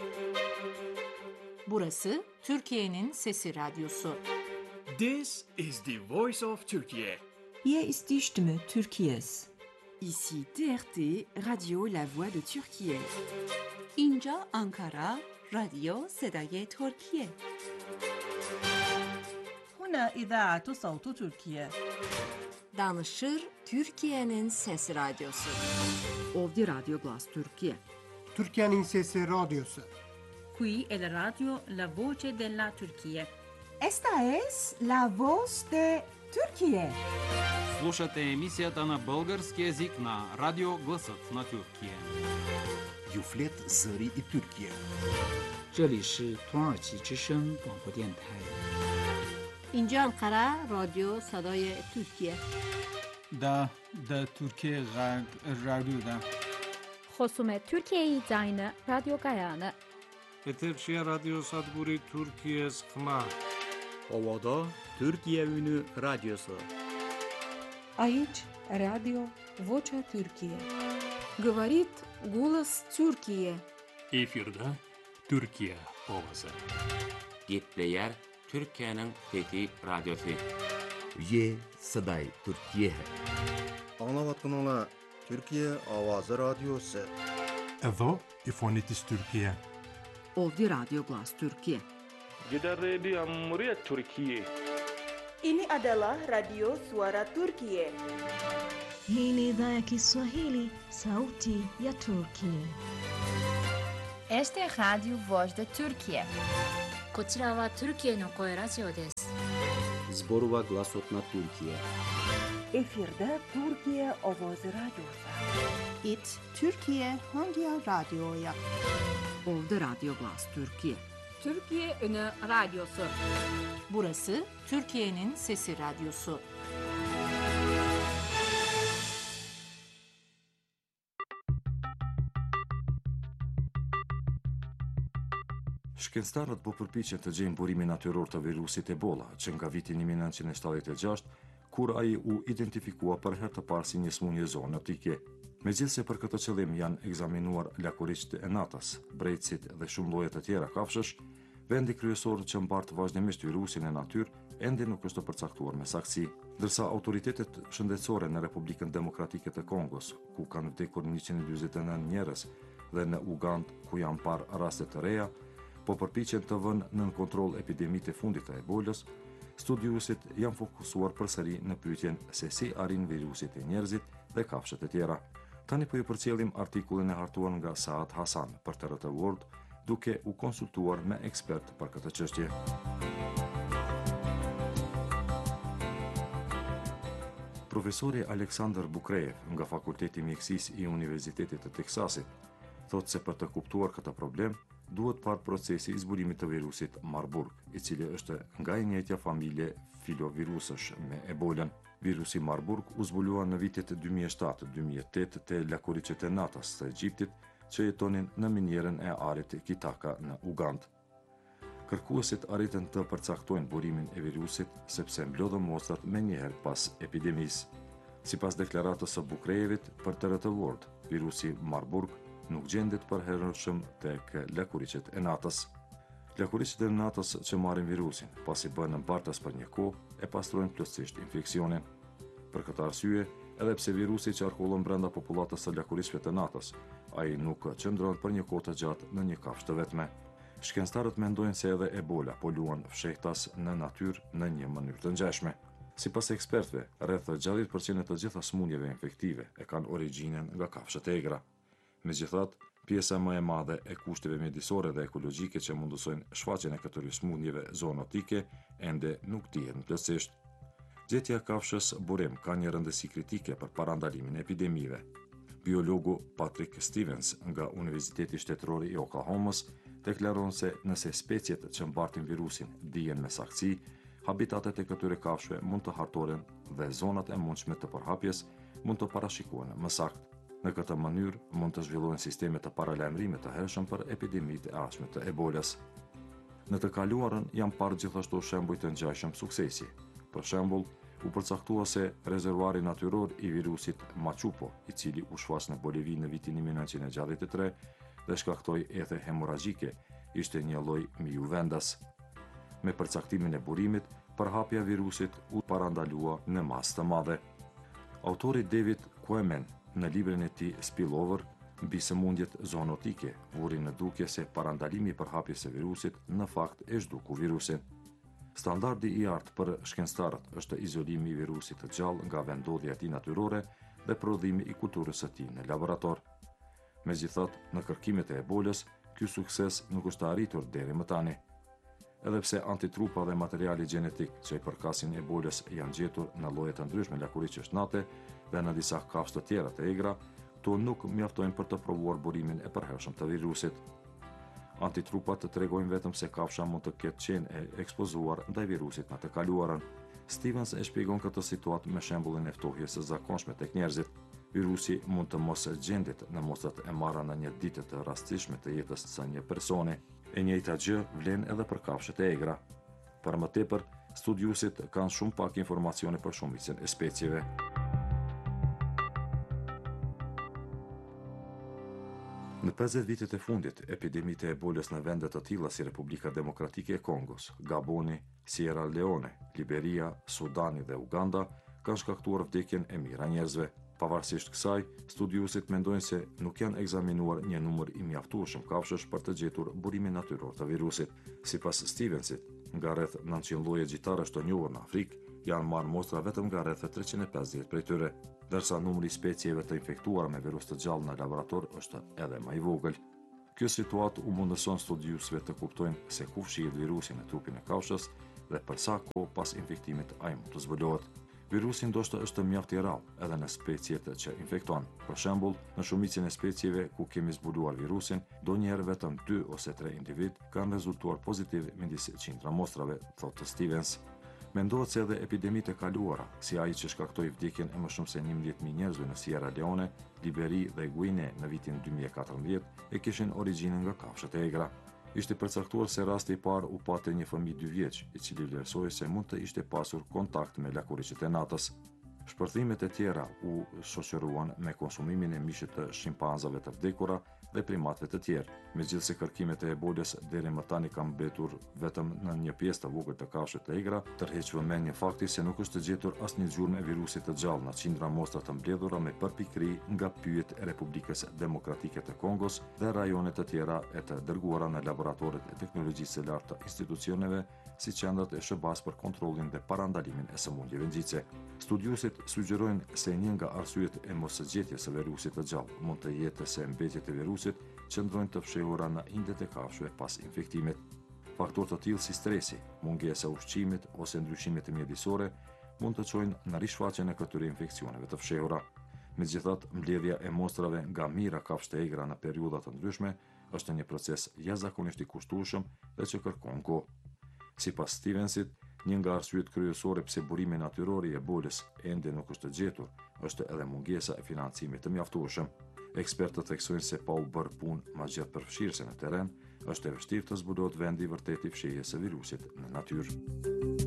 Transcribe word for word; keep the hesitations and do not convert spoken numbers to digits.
Burası Türkiye'nin Sesi Radyosu. This is the voice of Turkey. Hier ist die Stimme Türkiye's. Ici T R T, Radio La Voix de Türkiye. اینجا آنکارا، رادیو صدای ترکیه. هنا إذاعة صوت تركيا. Danışır Türkiye'nin Sesi Radyosu. Ovdje Radio Glas Türkiye. Türkiye'nin Sesi Radyosu. Qui è la radio La Voce della Turchia. Esta es la voz de Turquía. Слушате емисията на български език на Радио Гласът на Тюркия. Юфлет Зари и Тюркия. 这里是土耳其之声广播电台。 اینجا آنکارا، رادیو صدای ترکیه. دا دا ترکیه غرب رادیو دا. خصوم ترکیه زاین رادیو گایانه. Eterşehir Radyo Sadburi Türkiye Sıkma. Ovada Türkiye Ünü Radyosu. Aici Radio Vocea Türkiye. Говорит голос Türkiye. Efirde Türkiye ovası. Gepleyer Türkiye'nin Fethi Radyosu. Ye Saday Türkiye. Anlavatkanala Türkiye Avazı Radyosu. Evo İfonitis Türkiye. Ovdje Radio Glas Türkiye. Jeddah Radio Cumhuriyet Türkiye. Ini adalah Radio Suara Turkiye. Hii ni idhaa ya Kiswahili, Sauti ya Turkiye. Este é Radio Voz da Turkiye. こちらはトルキエの声ラジオです。 Zborova Glasot na Türkiye. Efirde Türkiye Ovoz Radyosu. It Türkiye Hangi Radyo'ya. Ovdje Radio Glas Türkiye. Türkiye Ünü Radyosu. Burası Türkiye'nin Sesi Radyosu. Shkencëtarët po përpiqen të gjejnë burimin natyror të virusit Ebola, që nga viti një mijë nëntëqind e shtatëdhjetë e gjashtë, kur ai u identifikua për herë të parë si një smundje zoonotike. Megjithse për këtë qëllim janë ekzaminuar lakuriqt e natas, brecit dhe shumë lloje të tjera kafshësh, vendi kryesor që mbart vazhdimisht virusin në natyrë ende nuk është përcaktuar me saktësi, ndërsa autoritetet shëndetësore në Republikën Demokratike të Kongos, ku kanë vdekur njëqind e dyzet e nëntë njerëz, dhe në Ugandë, ku janë parë raste të reja, po përpiqen të vënë nën kontroll epidemitë e fundit të Ebolës. Studiuesit janë fokusuar përsëri në pyetjen se si arrin virusi te njerëzit dhe kafshët e tjera. Tani po ju përcjellim artikullin e hartuar nga Saad Hasan për T R T World, duke u konsultuar me ekspert për këtë çështje. Profesori Aleksandr Bukrejev nga Fakulteti i Mjekësisë i Universitetit të Teksasit thotë se për të kuptuar këtë problem duhet parë procesi i zbulimit të virusit Marburg, i cili është nga e njëjtja familje filovirusësh me Ebolën. Virusi Marburg u zbulua në vitet dy mijë e shtatë dy mijë e tetë te lakuriqet e natas të Egjiptit, që jetonin në minjerën e arit Kitaka në Ugandë. Kërkuesit arritën të përcaktojnë burimin e virusit sepse mblodhën mostrat me njëherë pas epidemisë. Sipas deklaratës së Bukrejevit për T R T World, virusi Marburg nuk gjendet për herëshëm tek lakuriqet e natës. Lakuriqet e natës që marrin virusin, pasi bëhen mbartas për një kohë, e pastrojnë plotësisht infeksionin. Për këtë arsye, edhe pse virusi qarkullon brenda popullatës së lakuriqeve të natës, ai nuk qëndron për një kohë të gjatë në një kafshë të vetme. Shkencëtarët mendojnë se edhe Ebola po luan fshehtas në natyrë në një mënyrë të ngjashme. Sipas ekspertëve, rreth gjashtëdhjetë përqind të gjitha smundjeve infektive e kanë origjinën nga kafshët e egra. Megjithatë, pjesa më e madhe e kushteve mjedisore dhe ekologjike që mundësojnë shfaqjen e këtyre smundjeve zoonotike ende nuk dihen plotësisht. Gjetja e kafshës burim ka një rëndësi kritike për parandalimin e epidemive. Biologu Patrick Stevens nga Universiteti Shtetëror i Oklahomës deklaron se nëse speciet që mbartin virusin dihen me saktësi, habitatet e këtyre kafshëve mund të hartoren dhe zonat e mundshme të përhapjes mund të parashikohen më saktë. Në këtë mënyrë mund të zhvillohen sisteme të paralajmërimit të hershëm për epidemitë e ardhshme të Ebolës. Në të kaluarën janë parë gjithashtu shembuj të ngjashëm suksesi. Për shembull, u përcaktua se rezervuari natyror i virusit Machupo, i cili u shfaq në Bolivi në vitin një mijë e nëntëqind e gjashtëdhjetë e tre, dhe shkaktoi ethe hemoragjike, ishte një lloj miu vendas. Me përcaktimin e burimit, përhapja e virusit u parandalua në masë të madhe. Autori David Quammen në librin e tij Spillover mbi sëmundjet zoonotike vuri në dukje se parandalimi i përhapjes së virusit në fakt e zhduku virusin. Standardi i artë për shkencëtarët është izolimi i virusit të gjallë nga vendodhja e tij natyrore dhe prodhimi i kulturës së tij në laborator. Megjithatë, në kërkimet e ebolës, ky sukses nuk është arritur deri më tani. Edhe pse antitrupa dhe materiali gjenetik që i përkasin ebolës janë gjetur në lloje të ndryshme lakuriqe shnate dhe në disa kafshë të tjera të egra, to nuk mjaftojnë për të provuar burimin e përhershëm të virusit. Antitrupat të tregojnë vetëm se kafsha mund të ketë qenë e ekspozuar ndaj virusit në të kaluarën. Stevens e shpjegon këtë situatë me shembullin e ftohjes së zakonshme tek njerëzit. Virusi mund të mos gjendet në mostrat e marra në një ditë të rastishme të jetës së një personi. E njëjta gjë vlen edhe për kafshët e egra. Për më tepër, studiuesit kanë shumë pak informacione për shumicën e specieve. Në pesëdhjetë vitet e fundit, epidemitë e ebolës në vende të tilla si Republika Demokratike e Kongos, Gaboni, Sierra Leone, Liberia, Sudani dhe Uganda kanë shkaktuar vdekjen e mijëra njerëzve. Pavarësisht kësaj, studiuesit mendojnë se nuk janë ekzaminuar një numër i mjaftueshëm kafshësh për të gjetur burimin natyror të virusit. Sipas Stevensit, nga rreth nëntëqind lloje gjitarash të njohur në Afrikë, janë marrë mostra vetëm nga rreth treqind e pesëdhjetë prej tyre, ndërsa numri i specieve të infektuara me virus të gjallë në laborator është edhe më i vogël. Kjo situatë u mundëson studiuesve të kuptojnë se ku fshihet virusi në trupin e kafshës dhe për sa kohë pas infektimit ai mund të zbulohet. Virusi ndoshta është mjaft i rrallë edhe në speciet që infekton. Për shembull, në shumicën e specieve ku kemi zbuluar virusin, donjëherë vetëm dy ose tre individ kanë rezultuar pozitiv midis qindra mostrave, thotë Stevens. Mendohet se edhe epidemitë e kaluara, si ai që shkaktoi vdekjen e më shumë se njëmbëdhjetë mijë njerëzve në Sierra Leone, Liberi dhe Guinea në vitin dy mijë e katërmbëdhjetë, e kishin origjinën nga kafshët e egra. Ishte përcaktuar se rasti i parë u pate një fëmijë dy vjeç, i cili vlerësoi se mund të ishte pasur kontakt me lakuriqet e natës. Shpërthimet e tjera u shoqëruan me konsumimin e mishit të shimpanzave të vdekura dhe primatëve të tjerë. Megjithëse kërkimet e ebolës deri më tani kanë mbetur vetëm në një pjesë të vogël të kafshëve të egra, tërheq vëmendje fakti se nuk është gjetur asnjë gjurmë e virusit të gjallë në qindra mostra të mbledhura me përpikëri nga pyjet e Republikës Demokratike të Kongos dhe rajone të tjera e të dërguara në laboratoret e teknologjisë së lartë të institucioneve, si qendrat e sh b a-s për kontrollin dhe parandalimin e sëmundjeve nxitse. Studiuesit sugjerojnë se një nga arsyet e mosgjetjes së virusit të gjallë mund të jetë se mbetjet e virusit qëndrojnë të fshehura në indet e kafshëve pas infektimit. Faktorë të tillë si stresi, mungesa e ushqimit ose ndryshimet e mjedisore mund të çojnë në rishfaqjen e këtyre infeksioneve të fshehura. Megjithatë, mbledhja e mostrave nga mijëra kafshë të egra në periudha të ndryshme është një proces jashtëzakonisht i kushtueshëm dhe që kërkon kohë. Sipas Stevensit, një nga arsyet kryesore pse burimi natyror i ebolës ende nuk është gjetur, është edhe mungesa e financimit të mjaftueshëm. Ekspertët theksojnë se pa u bërë punë ma gjatë përfshirëse në terren, është e vështirë të zbulohet vendi i vërtetë i fshehjes së virusit në natyrë.